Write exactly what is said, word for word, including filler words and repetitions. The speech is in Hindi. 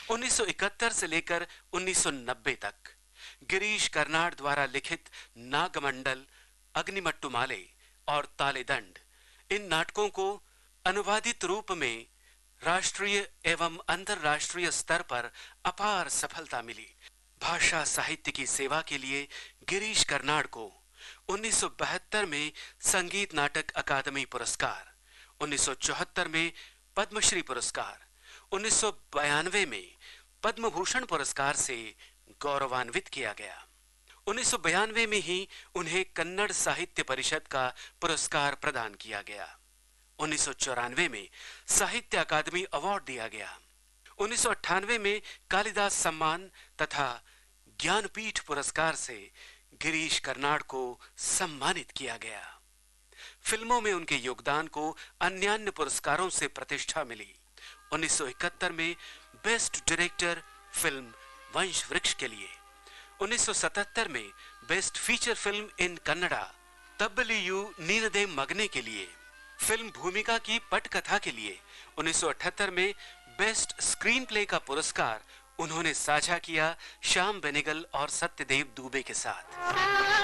उन्नीस सौ इकहत्तर से लेकर उन्नीस सौ नब्बे तक गिरीश कर्नाड द्वारा लिखित नागमंडल, अग्निमट्टुमाले और तालेदंड, इन नाटकों को अनुवादित रूप में राष्ट्रीय एवं अंतर्राष्ट्रीय स्तर पर अपार सफलता मिली। भाषा साहित्य की सेवा के लिए गिरीश कर्नाड को उन्नीस सौ बहत्तर में संगीत नाटक अकादमी पुरस्कार, उन्नीस सौ चौहत्तर में पद्मश्री पुरस्कार, उन्नीस सौ बयानवे में पद्म भूषण पुरस्कार से गौरवान्वित किया गया। उन्नीस सौ बयानवे में ही उन्हें कन्नड़ साहित्य परिषद का पुरस्कार प्रदान किया गया। उन्नीस सौ चौरानवे में साहित्य अकादमी अवार्ड दिया गया। उन्नीस सौ अट्ठानवे में कालिदास सम्मान तथा ज्ञानपीठ पुरस्कार से गिरीश कर्नाड को सम्मानित किया गया। फिल्मों में उनके योगदान को अन्यान्य पुरस्कारों से प्रतिष्ठा मिली। उन्नीस सौ इकहत्तर में बेस्ट डायरेक्टर फिल्म वंश वृक्ष के लिए, उन्नीस सौ सतहत्तर में best feature film in Kannada तब्बलियू नीनदे मगने के लिए, फिल्म भूमिका की पटकथा के लिए उन्नीस सौ अठहत्तर में बेस्ट स्क्रीन प्ले का पुरस्कार उन्होंने साझा किया श्याम बेनेगल और सत्यदेव दुबे के साथ।